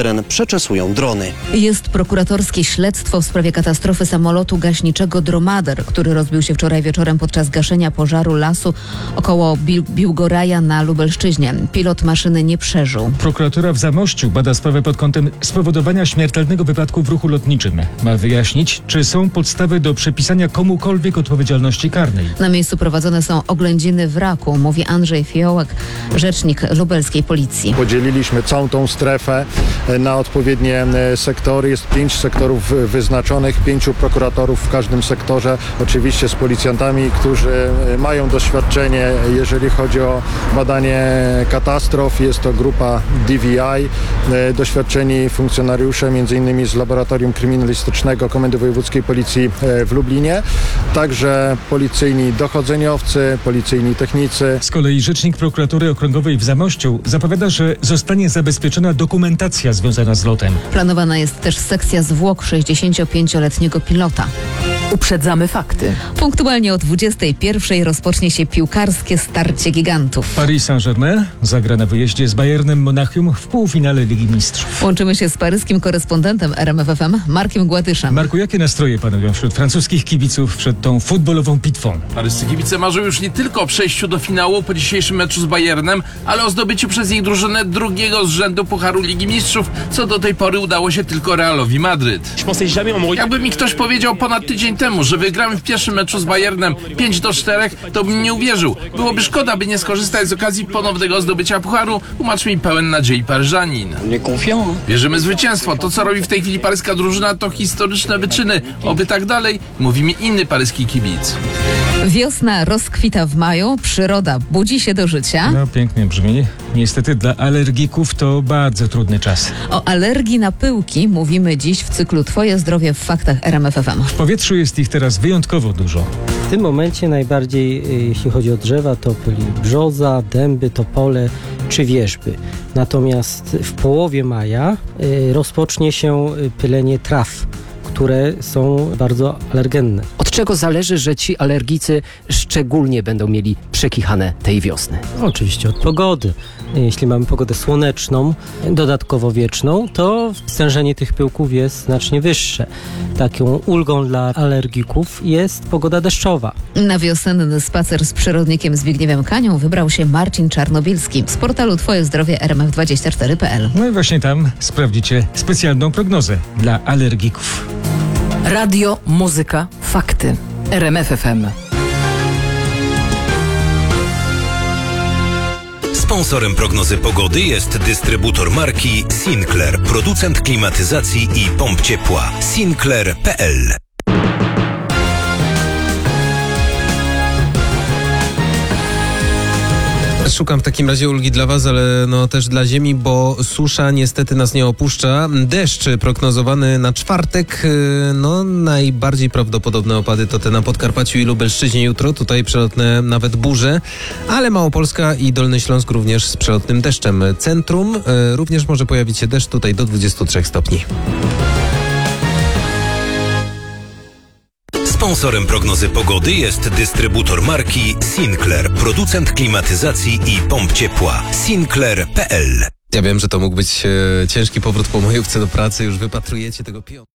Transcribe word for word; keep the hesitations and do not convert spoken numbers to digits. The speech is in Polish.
teren przeczesują drony. Jest prokuratorskie śledztwo w sprawie katastrofy samolotu gaśniczego Dromader, który rozbił się wczoraj wieczorem podczas gaszenia pożaru lasu około Bil- Biłgoraja na Lubelszczyźnie. Pilot maszyny nie przeżył. Prokuratura w Zamościu bada sprawę pod kątem spowodowania śmiertelnego wypadku w ruchu lotniczym. Ma wyjaśnić, czy są podstawy do przypisania komukolwiek odpowiedzialności karnej. Na miejscu prowadzone są oględziny wraku, mówi Andrzej Fiołek, rzecznik lubelskiej policji. Podzieliliśmy całą tą strefę na odpowiednie sektory. Jest pięć sektorów wyznaczonych, pięciu prokuratorów w każdym sektorze. Oczywiście z policjantami, którzy mają doświadczenie, jeżeli chodzi o badanie katastrof. Jest to grupa D V I, doświadczeni funkcjonariusze, między innymi z Laboratorium Kryminalistycznego Komendy Wojewódzkiej Policji w Lublinie. Także policyjni dochodzeniowcy, policyjni technicy. Z kolei rzecznik prokuratury okręgowej w Zamościu zapowiada, że zostanie zabezpieczona dokumentacja związana z lotem. Planowana jest też sekcja zwłok sześćdziesięciopięcioletniego pilota. Uprzedzamy fakty. Punktualnie o dwudziestej pierwszej rozpocznie się piłkarskie starcie gigantów. Paris Saint-Germain zagra na wyjeździe z Bayernem Monachium w półfinale Ligi Mistrzów. Łączymy się z paryskim korespondentem R M F F M, Markiem Gładyszem. Marku, jakie nastroje panują wśród francuskich kibiców przed tą futbolową bitwą? Paryscy kibice marzą już nie tylko o przejściu do finału po dzisiejszym meczu z Bayernem, ale o zdobyciu przez ich drużynę drugiego z rzędu Pucharu Ligi Mistrzów, co do tej pory udało się tylko Realowi Madryt. Jakby mi ktoś powiedział ponad tydzień temu, że wygramy w pierwszym meczu z Bayernem pięć do czterech, to bym nie uwierzył. Byłoby szkoda, by nie skorzystać z okazji ponownego zdobycia Pucharu, umarz mi pełen nadziei Paryżanin. Wierzymy w zwycięstwo. To, co robi w tej chwili paryska drużyna, to historyczne wyczyny. Oby tak dalej, mówi mi inny paryski kibic. Wiosna rozkwita w maju, przyroda budzi się do życia. No, pięknie brzmi. Niestety dla alergików to bardzo trudny czas. O alergii na pyłki mówimy dziś w cyklu Twoje zdrowie w faktach R M F F M. W powietrzu jest ich teraz wyjątkowo dużo. W tym momencie najbardziej, jeśli chodzi o drzewa, to byli brzoza, dęby, topole czy wierzby. Natomiast w połowie maja y, rozpocznie się pylenie traw, które są bardzo alergenne. Od czego zależy, że ci alergicy szczególnie będą mieli przekichane tej wiosny? Oczywiście od pogody. Jeśli mamy pogodę słoneczną, dodatkowo wieczną, to stężenie tych pyłków jest znacznie wyższe. Taką ulgą dla alergików jest pogoda deszczowa. Na wiosenny spacer z przyrodnikiem Zbigniewem Kanią wybrał się Marcin Czarnobilski z portalu Twoje zdrowie R M F dwadzieścia cztery kropka p l. No i właśnie tam sprawdzicie specjalną prognozę dla alergików. Radio, muzyka, fakty. R M F F M. Sponsorem prognozy pogody jest dystrybutor marki Sinclair, producent klimatyzacji i pomp ciepła. Sinclair kropka p l. Szukam w takim razie ulgi dla Was, ale no też dla ziemi, bo susza niestety nas nie opuszcza. Deszcz prognozowany na czwartek. No najbardziej prawdopodobne opady to te na Podkarpaciu i Lubelszczyźnie jutro. Tutaj przelotne nawet burze, ale Małopolska i Dolny Śląsk również z przelotnym deszczem. Centrum również może pojawić się deszcz tutaj do dwudziestu trzech stopni. Sponsorem prognozy pogody jest dystrybutor marki Sinclair, producent klimatyzacji i pomp ciepła. Sinclair kropka p l. Ja wiem, że to mógł być e, ciężki powrót po majówce do pracy. Już wypatrujecie tego pionu.